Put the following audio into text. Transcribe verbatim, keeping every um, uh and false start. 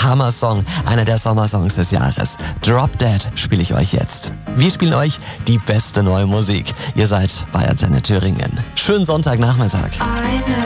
Hammer-Song, einer der Sommersongs des Jahres. Drop Dead spiele ich euch jetzt. Wir spielen euch die beste neue Musik. Ihr seid bei Antenne Thüringen. Schönen Sonntagnachmittag.